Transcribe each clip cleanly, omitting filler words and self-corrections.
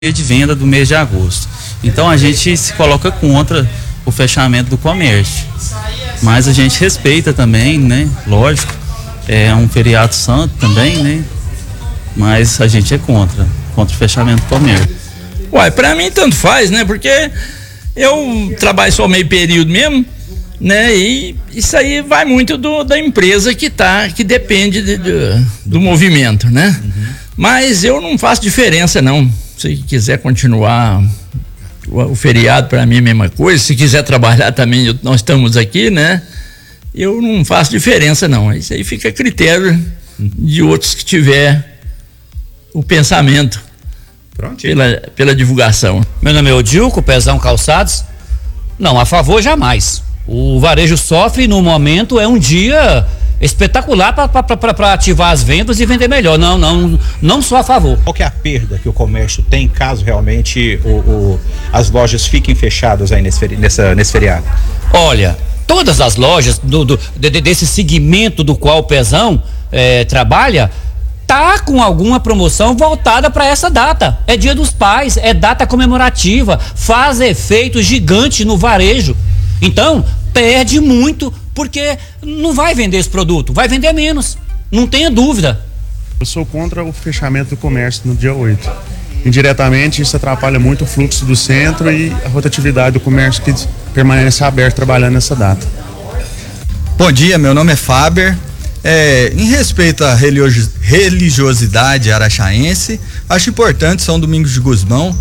de venda do mês de agosto. Então a gente se coloca contra o fechamento do comércio, mas a gente respeita também, né? Lógico, é um feriado santo também, né? Mas a gente é contra o fechamento do comércio. Uai, pra mim tanto faz, né? Porque eu trabalho só meio período mesmo, né? E isso aí vai muito da empresa que depende do movimento, né? Mas eu não faço diferença não. Se quiser continuar o feriado, para mim é a mesma coisa. Se quiser trabalhar também, nós estamos aqui, né? Eu não faço diferença não. Isso aí fica a critério de outros que tiver o pensamento. Pronto. Pela divulgação. Meu nome é Odilco, Pezão Calçados. Não, a favor jamais. O varejo sofre, no momento é um dia espetacular para ativar as vendas e vender melhor. Não sou a favor. Qual que é a perda que o comércio tem caso realmente as lojas fiquem fechadas aí nesse feriado? Olha, todas as lojas desse segmento do qual o Pezão trabalha, tá com alguma promoção voltada para essa data. É Dia dos Pais, é data comemorativa, faz efeito gigante no varejo. Então, perde muito, porque não vai vender esse produto, vai vender menos, não tenha dúvida. Eu sou contra o fechamento do comércio no dia 8. Indiretamente, isso atrapalha muito o fluxo do centro e a rotatividade do comércio que permanece aberto trabalhando nessa data. Bom dia, meu nome é Faber. Em respeito à religiosidade araxaense, acho importante São Domingos de Gusmão,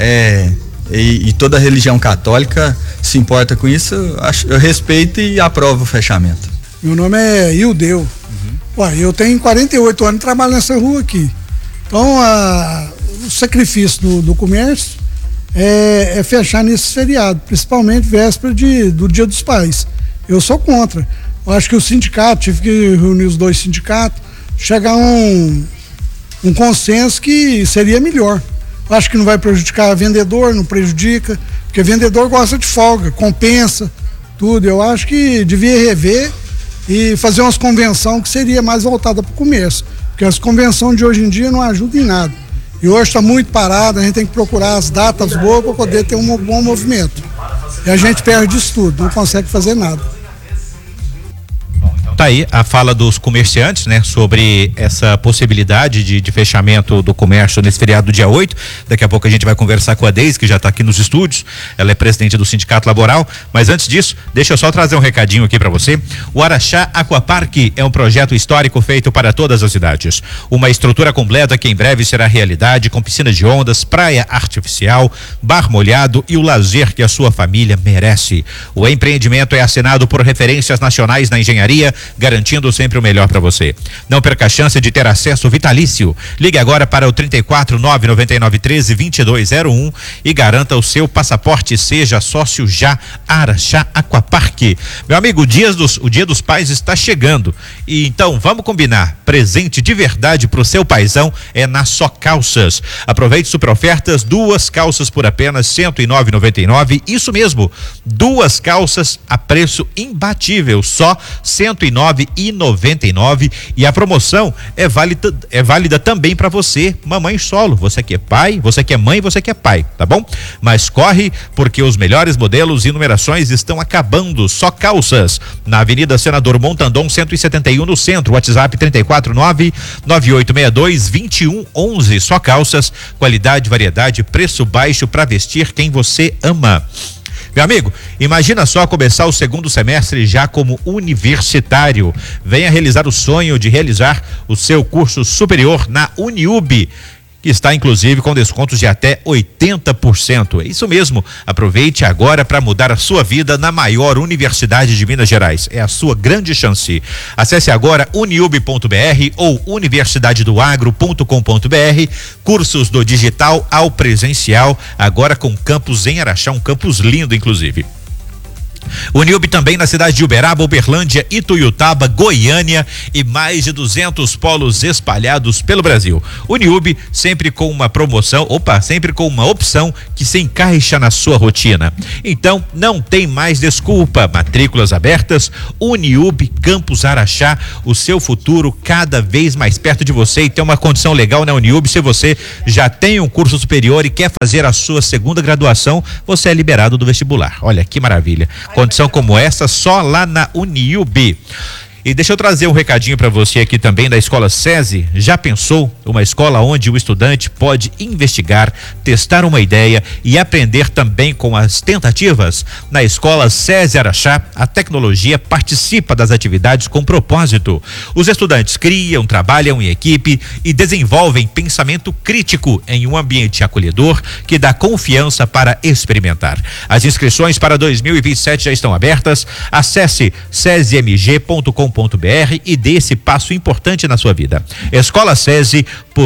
e toda a religião católica se importa com isso. Eu respeito e aprovo o fechamento. Meu nome é Ildeu. Eu tenho 48 anos e trabalho nessa rua aqui. Então, o sacrifício do comércio é fechar nesse feriado, principalmente véspera do Dia dos Pais. Eu sou contra. Eu acho que o sindicato, tive que reunir os dois sindicatos, chegar a um consenso que seria melhor. Eu acho que não vai prejudicar vendedor, não prejudica, porque vendedor gosta de folga, compensa tudo. Eu acho que devia rever e fazer umas convenções que seria mais voltada para o comércio, porque as convenções de hoje em dia não ajudam em nada. E hoje está muito parado, a gente tem que procurar as datas boas para poder ter um bom movimento. E a gente perde isso tudo, não consegue fazer nada. Tá aí a fala dos comerciantes, né, sobre essa possibilidade de fechamento do comércio nesse feriado do dia 8. Daqui a pouco a gente vai conversar com a Deise, que já está aqui nos estúdios. Ela é presidente do Sindicato Laboral. Mas antes disso, deixa eu só trazer um recadinho aqui para você. O Araxá Aquapark é um projeto histórico feito para todas as cidades. Uma estrutura completa que em breve será realidade, com piscina de ondas, praia artificial, bar molhado e o lazer que a sua família merece. O empreendimento é assinado por referências nacionais na engenharia, garantindo sempre o melhor para você. Não perca a chance de ter acesso vitalício. Ligue agora para o 34-999-13-2201 e garanta o seu passaporte. Seja sócio já. Araxá Aquapark. Meu amigo, o Dia dos Pais está chegando. E então vamos combinar. Presente de verdade pro seu paizão é na Só Calças. Aproveite super ofertas, 2 calças por apenas R$ 109,99. Isso mesmo, 2 calças a preço imbatível, só R$ 109,99. E a promoção é válida também para você, mamãe solo. Você que é pai, você que é mãe, você que é pai, tá bom? Mas corre, porque os melhores modelos e numerações estão acabando. Só Calças, na Avenida Senador Montandon 171, no centro. WhatsApp 349-9862-2111. Só Calças, qualidade, variedade, preço baixo para vestir quem você ama. Meu amigo, imagina só começar o segundo semestre já como universitário. Venha realizar o sonho de realizar o seu curso superior na Uniub, que está inclusive com descontos de até 80%. É isso mesmo, aproveite agora para mudar a sua vida na maior universidade de Minas Gerais. É a sua grande chance. Acesse agora uniub.br ou universidadedoagro.com.br. Cursos do digital ao presencial, agora com campus em Araxá, um campus lindo inclusive. Uniub também na cidade de Uberaba, Uberlândia, Ituiutaba, Goiânia e mais de 200 polos espalhados pelo Brasil. Uniub sempre com uma promoção, sempre com uma opção que se encaixa na sua rotina. Então, não tem mais desculpa. Matrículas abertas, Uniub Campus Araxá, o seu futuro cada vez mais perto de você, e tem uma condição legal na Uniub. Se você já tem um curso superior e quer fazer a sua segunda graduação, você é liberado do vestibular. Olha que maravilha. Condição como essa só lá na Uniub. E deixa eu trazer um recadinho para você aqui também da Escola SESI. Já pensou? Uma escola onde o estudante pode investigar, testar uma ideia e aprender também com as tentativas? Na Escola SESI Araxá, a tecnologia participa das atividades com propósito. Os estudantes criam, trabalham em equipe e desenvolvem pensamento crítico em um ambiente acolhedor que dá confiança para experimentar. As inscrições para 2027 já estão abertas. Acesse sesimg.com.br e dê esse passo importante na sua vida. Escola SESI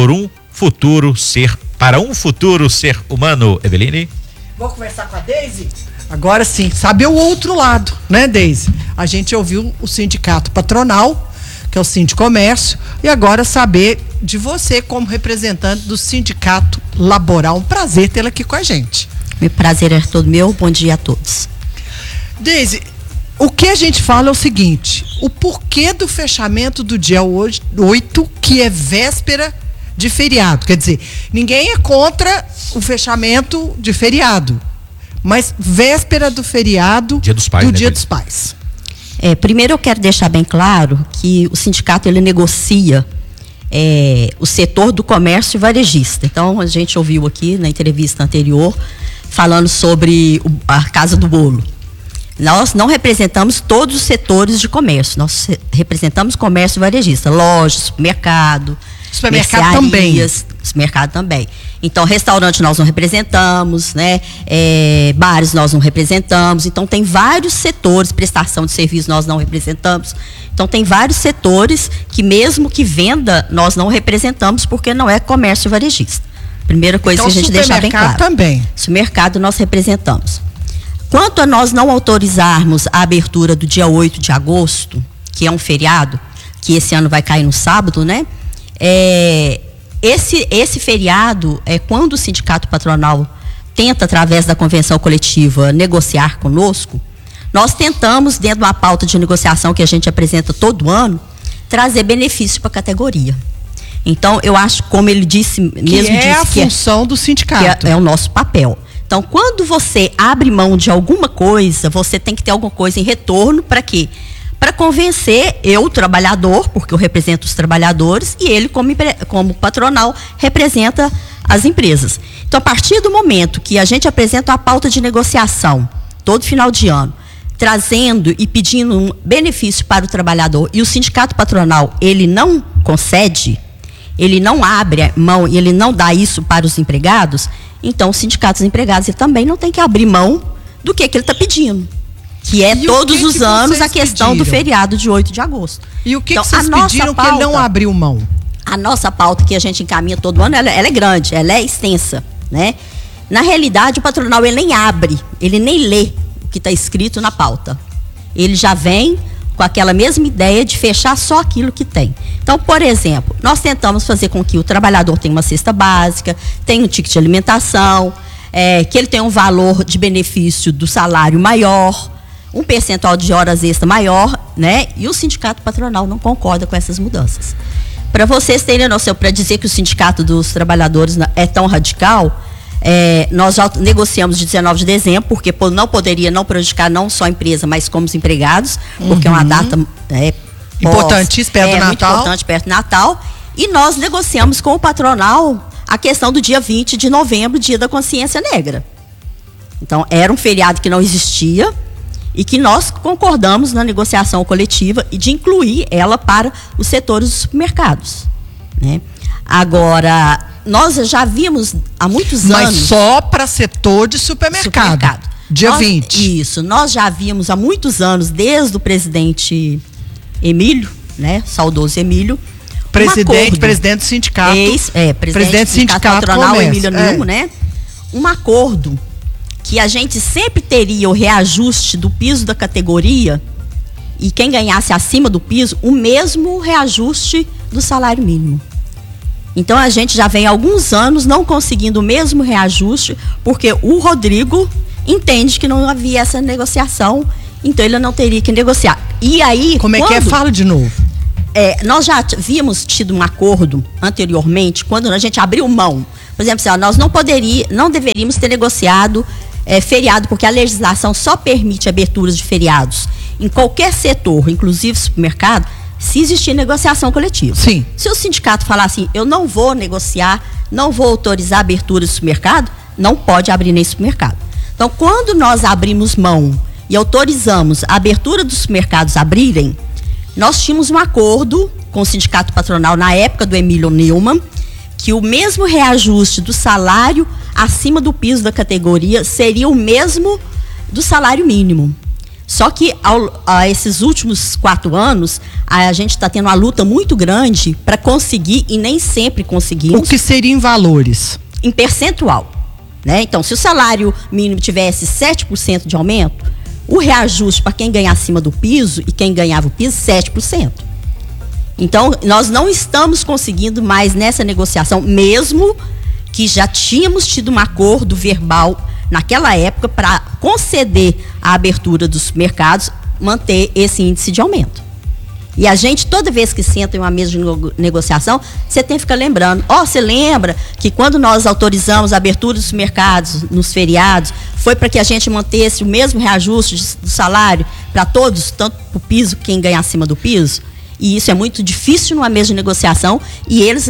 para um futuro ser humano. Eveline? Vou conversar com a Deise? Agora sim, sabe o outro lado, né, Deise? A gente ouviu o sindicato patronal, que é o Sindicomércio, e agora saber de você como representante do sindicato laboral. Um prazer tê-la aqui com a gente. Meu prazer é todo meu, bom dia a todos. Deise, o que a gente fala é o seguinte: o porquê do fechamento do dia 8, que é véspera de feriado. Quer dizer, ninguém é contra o fechamento de feriado, mas véspera do feriado, Dia dos Pais, do né, Dia dos Pais. Primeiro eu quero deixar bem claro que o sindicato ele negocia o setor do comércio varejista. Então a gente ouviu aqui na entrevista anterior falando sobre a Casa do Bolo. Nós não representamos todos os setores de comércio, nós representamos comércio varejista, lojas, supermercado também. Supermercado também. Então, restaurante nós não representamos, né? Bares nós não representamos. Então, tem vários setores, prestação de serviço nós não representamos. Então, tem vários setores que mesmo que venda, nós não representamos porque não é comércio varejista. Primeira coisa Então, que a gente deixar bem claro. Também. Supermercado nós representamos. Quanto a nós não autorizarmos a abertura do dia 8 de agosto, que é um feriado, que esse ano vai cair no sábado, né? Esse feriado é quando o sindicato patronal tenta, através da convenção coletiva, negociar conosco. Nós tentamos, dentro de uma pauta de negociação que a gente apresenta todo ano, trazer benefício para a categoria. Então, eu acho, como ele disse, a função do sindicato. Que é o nosso papel. Então, quando você abre mão de alguma coisa, você tem que ter alguma coisa em retorno. Para quê? Para convencer o trabalhador, porque eu represento os trabalhadores, e ele, como patronal, representa as empresas. Então, a partir do momento que a gente apresenta a pauta de negociação, todo final de ano, trazendo e pedindo um benefício para o trabalhador, e o sindicato patronal, ele não concede, ele não abre mão e ele não dá isso para os empregados, então o sindicato dos empregados ele também não tem que abrir mão do que ele está pedindo, que é todos os anos a questão do feriado de 8 de agosto. E o que vocês pediram que ele não abriu mão? A nossa pauta que a gente encaminha todo ano, ela é grande, ela é extensa, né? Na realidade, o patronal ele nem abre, ele nem lê o que está escrito na pauta. Ele já vem com aquela mesma ideia de fechar só aquilo que tem. Então, por exemplo, nós tentamos fazer com que o trabalhador tenha uma cesta básica, tenha um ticket de alimentação, que ele tenha um valor de benefício do salário maior, um percentual de horas extra maior, né? E o sindicato patronal não concorda com essas mudanças. Para vocês terem noção, para dizer que o sindicato dos trabalhadores é tão radical, nós já negociamos de 19 de dezembro, porque não poderia não prejudicar não só a empresa, mas como os empregados, porque é uma data importantíssima, perto do Natal. Muito importante, perto do Natal. E nós negociamos com o patronal a questão do dia 20 de novembro, dia da consciência negra. Então, era um feriado que não existia e que nós concordamos na negociação coletiva e de incluir ela para os setores dos supermercados, né? Agora, nós já vimos há muitos anos... Mas só para setor de supermercado. Dia 20. Isso. Nós já vimos há muitos anos, desde o presidente Emílio, né? Saudoso Emílio. Presidente do sindicato. Presidente do sindicato patronal, Emílio Nilmo, né? Um acordo que a gente sempre teria o reajuste do piso da categoria e quem ganhasse acima do piso, o mesmo reajuste do salário mínimo. Então a gente já vem há alguns anos não conseguindo o mesmo reajuste, porque o Rodrigo entende que não havia essa negociação, então ele não teria que negociar. E aí... Como é que é? Fala de novo. Nós já havíamos tido um acordo anteriormente, quando a gente abriu mão. Por exemplo, assim, nós não deveríamos ter negociado feriado, porque a legislação só permite aberturas de feriados em qualquer setor, inclusive supermercado, se existir negociação coletiva. Sim. Se o sindicato falar assim, eu não vou negociar, não vou autorizar a abertura do supermercado, não pode abrir nem supermercado. Então, quando nós abrimos mão e autorizamos a abertura dos supermercados abrirem, nós tínhamos um acordo com o sindicato patronal na época do Emílio Neumann, que o mesmo reajuste do salário acima do piso da categoria seria o mesmo do salário mínimo. Só que a esses últimos 4 anos, a gente está tendo uma luta muito grande para conseguir, e nem sempre conseguimos. O que seria em valores? Em percentual, né? Então, se o salário mínimo tivesse 7% de aumento, o reajuste para quem ganha acima do piso e quem ganhava o piso, 7%. Então, nós não estamos conseguindo mais nessa negociação, mesmo que já tínhamos tido um acordo verbal naquela época para conceder a abertura dos mercados, manter esse índice de aumento. E a gente, toda vez que senta em uma mesa de negociação, você tem que ficar lembrando, você lembra que quando nós autorizamos a abertura dos mercados nos feriados, foi para que a gente mantesse o mesmo reajuste do salário para todos, tanto para o piso, quem ganha acima do piso? E isso é muito difícil numa mesa de negociação, e eles